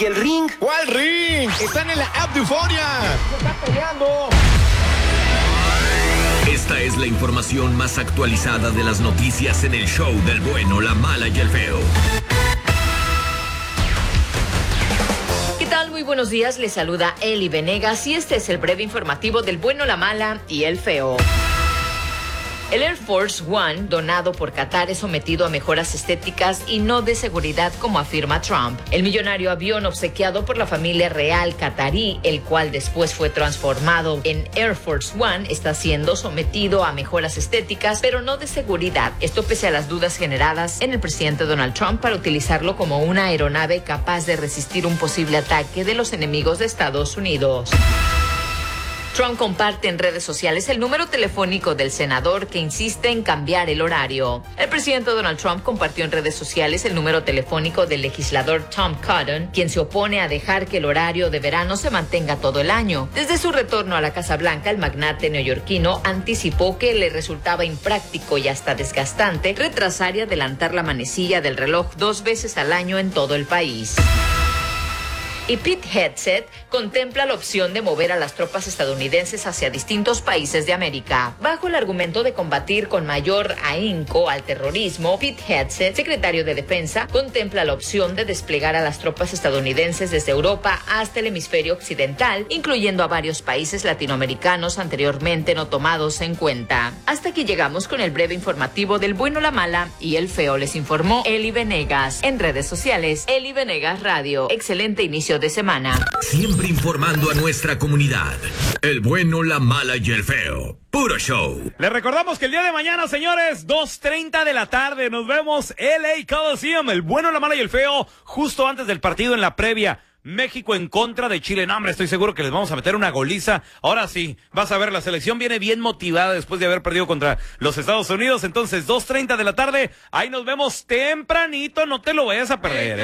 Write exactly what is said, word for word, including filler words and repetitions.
¿Y el ring? ¿Cuál ring? Están en la app de Euforia. ¡Se está peleando! Esta es la información más actualizada de las noticias en el show del bueno, la mala y el feo. ¿Qué tal? Muy buenos días, les saluda Eli Venegas y este es el breve informativo del bueno, la mala y el feo. El Air Force One, donado por Qatar, es sometido a mejoras estéticas y no de seguridad, como afirma Trump. El millonario avión obsequiado por la familia real qatarí, el cual después fue transformado en Air Force One, está siendo sometido a mejoras estéticas, pero no de seguridad. Esto pese a las dudas generadas en el presidente Donald Trump para utilizarlo como una aeronave capaz de resistir un posible ataque de los enemigos de Estados Unidos. Trump comparte en redes sociales el número telefónico del senador que insiste en cambiar el horario. El presidente Donald Trump compartió en redes sociales el número telefónico del legislador Tom Cotton, quien se opone a dejar que el horario de verano se mantenga todo el año. Desde su retorno a la Casa Blanca, el magnate neoyorquino anticipó que le resultaba impráctico y hasta desgastante retrasar y adelantar la manecilla del reloj dos veces al año en todo el país. Y Pete Hegseth contempla la opción de mover a las tropas estadounidenses hacia distintos países de América. Bajo el argumento de combatir con mayor ahínco al terrorismo, Pete Hegseth, secretario de Defensa, contempla la opción de desplegar a las tropas estadounidenses desde Europa hasta el hemisferio occidental, incluyendo a varios países latinoamericanos anteriormente no tomados en cuenta. Hasta aquí llegamos con el breve informativo del bueno, la mala y el feo. Les informó Eli Venegas. En redes sociales, Eli Venegas Radio. Excelente inicio de semana. Siempre informando a nuestra comunidad. El bueno, la mala y el feo. Puro show. Les recordamos que el día de mañana, señores, dos treinta de la tarde, nos vemos L A Coliseum, el bueno, la mala y el feo, justo antes del partido en la previa. México en contra de Chile. No, hombre, estoy seguro que les vamos a meter una goliza. Ahora sí, vas a ver, la selección viene bien motivada después de haber perdido contra los Estados Unidos. Entonces, dos treinta de la tarde, ahí nos vemos tempranito, no te lo vayas a perder, ¿eh?